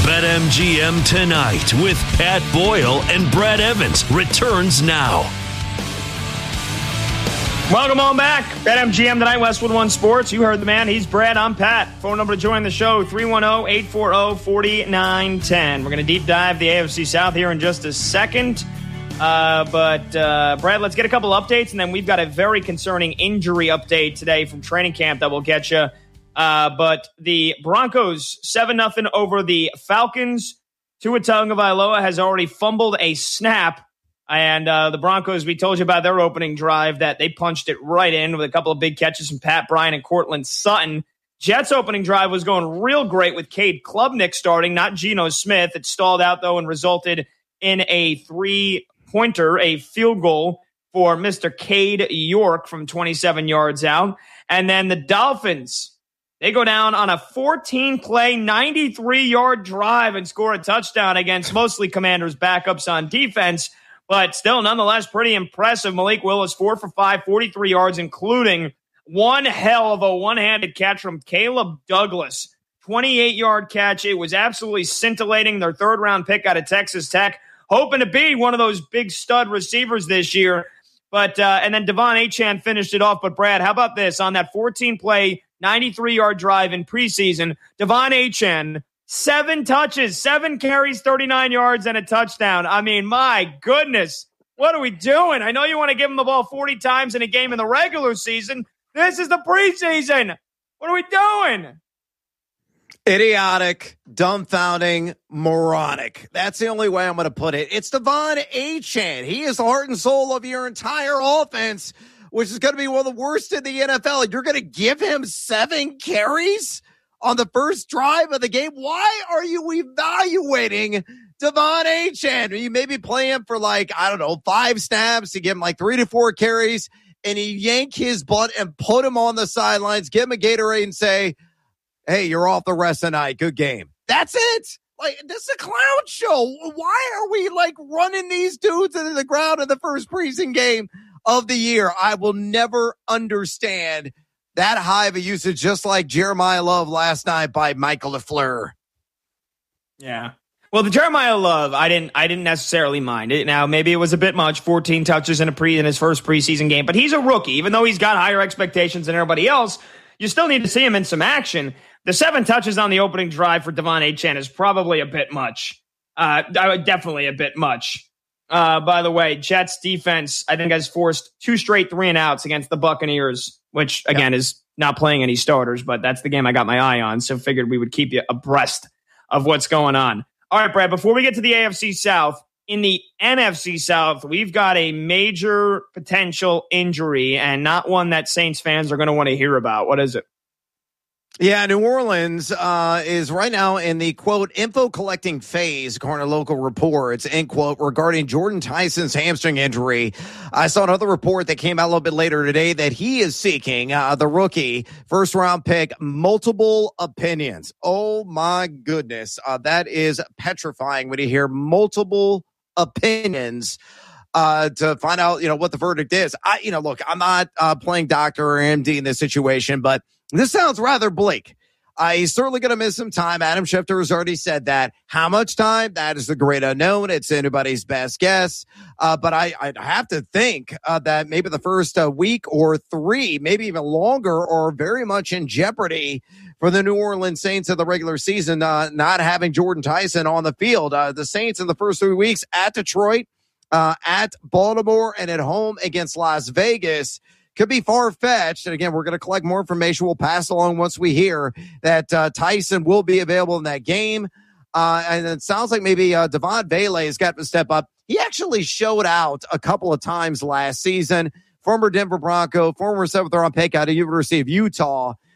BetMGM Tonight with Pat Boyle and Brad Evans returns now. Welcome on back. BetMGM Tonight, Westwood One Sports. You heard the man. He's Brad. I'm Pat. Phone number to join the show, 310-840-4910. We're going to deep dive the AFC South here in just a second. But Brad, let's get a couple updates, and then we've got a very concerning injury update today from training camp that will get you. But the Broncos 7-0 over the Falcons. Tua Tagovailoa has already fumbled a snap. And the Broncos, we told you about their opening drive that they punched it right in with a couple of big catches from Pat Bryant and Cortland Sutton. Jets' opening drive was going real great with Cade Klubnik starting, not Geno Smith. It stalled out, though, and resulted in a three-pointer, a field goal for Mr. Cade York from 27 yards out. And then the Dolphins, they go down on a 14-play, 93-yard drive and score a touchdown against mostly Commanders' backups on defense. But still, nonetheless, pretty impressive. Malik Willis, 4 for 5, 43 yards, including one hell of a one-handed catch from Caleb Douglas. 28-yard catch. It was absolutely scintillating. Their third-round pick out of Texas Tech, hoping to be one of those big stud receivers this year. But and then Devon Achane finished it off. But, Brad, how about this? On that 14-play, 93-yard drive in preseason, Devon Achane, 7 touches, 7 carries, 39 yards, and a touchdown. I mean, my goodness, what are we doing? I know you want to give him the ball 40 times in a game in the regular season. This is the preseason. What are we doing? Idiotic, dumbfounding, moronic. That's the only way I'm going to put it. It's Devon Achane. He is the heart and soul of your entire offense, which is going to be one of the worst in the NFL. You're going to give him 7 carries on the first drive of the game? Why are you evaluating Devon Achane? You maybe play him for 5 snaps to give him 3 to 4 carries, and you yank his butt and put him on the sidelines, give him a Gatorade and say, hey, you're off the rest of the night. Good game. That's it. This is a clown show. Why are we running these dudes into the ground in the first preseason game of the year? I will never understand that high of a usage, just like Jeremiah Love last night by Michael LaFleur. Yeah. Well, the Jeremiah Love, I didn't necessarily mind it. Now, maybe it was a bit much, 14 touches in his first preseason game, but he's a rookie. Even though he's got higher expectations than everybody else, you still need to see him in some action. The 7 touches on the opening drive for Devon Achane is probably a bit much. Definitely a bit much. By the way, Jets defense, I think, has forced 2 straight 3-and-outs against the Buccaneers, which, again, is not playing any starters, but that's the game I got my eye on, so figured we would keep you abreast of what's going on. All right, Brad, before we get to the AFC South, in the NFC South, we've got a major potential injury, and not one that Saints fans are going to want to hear about. What is it? Yeah, New Orleans is right now in the, quote, info collecting phase, according to local reports, end quote, regarding Jordan Tyson's hamstring injury. I saw another report that came out a little bit later today that he is seeking, the rookie, first-round pick, multiple opinions. Oh, my goodness. That is petrifying when you hear multiple opinions to find out, what the verdict is. Look, I'm not playing doctor or MD in this situation, but this sounds rather bleak. He's certainly going to miss some time. Adam Schefter has already said that. How much time? That is the great unknown. It's anybody's best guess. But I have to think that maybe the first week or 3, maybe even longer, are very much in jeopardy for the New Orleans Saints in the regular season, not having Jordan Tyson on the field. The Saints in the first 3 weeks at Detroit, at Baltimore, and at home against Las Vegas could be far-fetched. And again, we're going to collect more information. We'll pass along once we hear that Tyson will be available in that game. And it sounds like maybe Devon Bailey has got to step up. He actually showed out a couple of times last season. Former Denver Bronco, former 7th-round pick out of University of Utah.